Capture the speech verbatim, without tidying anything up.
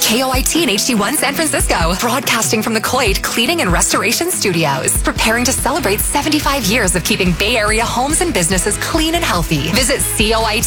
K O I T and H D one San Francisco, broadcasting from the Coit Cleaning and Restoration Studios, preparing to celebrate seventy-five years of keeping Bay Area homes and businesses clean and healthy. Visit coit